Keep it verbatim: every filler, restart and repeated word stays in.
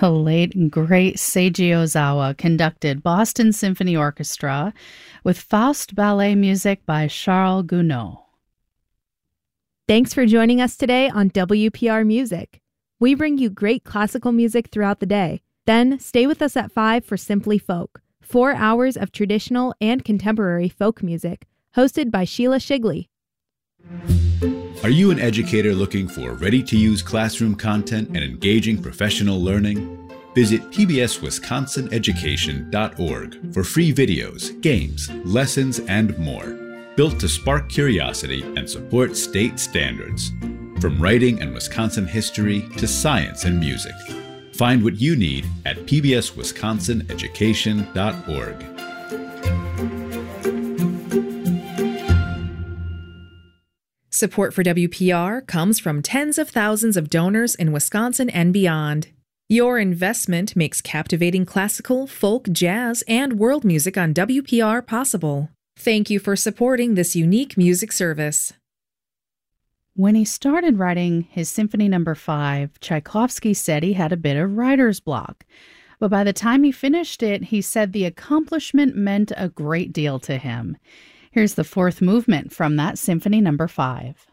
The late and great Seiji Ozawa conducted Boston Symphony Orchestra with Faust ballet music by Charles Gounod. Thanks for joining us today on W P R Music. We bring you great classical music throughout the day. Then stay with us at five for Simply Folk, four hours of traditional and contemporary folk music, hosted by Sheila Shigley. Are you an educator looking for ready-to-use classroom content and engaging professional learning? Visit P B S Wisconsin Education dot org for free videos, games, lessons, and more. Built to spark curiosity and support state standards. From writing and Wisconsin history to science and music. Find what you need at P B S Wisconsin Education dot org. Support for W P R comes from tens of thousands of donors in Wisconsin and beyond. Your investment makes captivating classical, folk, jazz, and world music on W P R possible. Thank you for supporting this unique music service. When he started writing his Symphony Number five, Tchaikovsky said he had a bit of writer's block. But by the time he finished it, he said the accomplishment meant a great deal to him. Here's the fourth movement from that Symphony Number five.